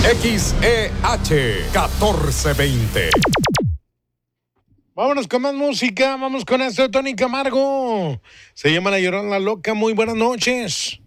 XEH 1420. Vámonos con más música, vamos con esto de Tony Camargo. Se llama La Llorona Loca. Muy buenas noches.